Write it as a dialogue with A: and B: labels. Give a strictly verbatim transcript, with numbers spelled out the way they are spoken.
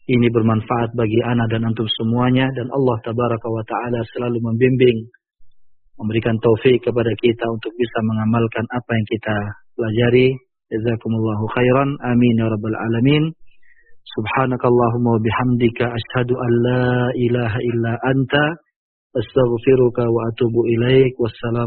A: ini bermanfaat bagi ana dan antum semuanya, dan Allah tabaraka wa ta'ala selalu membimbing, memberikan taufik kepada kita untuk bisa mengamalkan apa yang kita pelajari. Jazakumullahu khairan, amin ya rabbal alamin. Subhanakallahumma wa bihamdika asyhadu an la ilaha illa anta astaghfiruka wa atubu ilaik. Wassalam.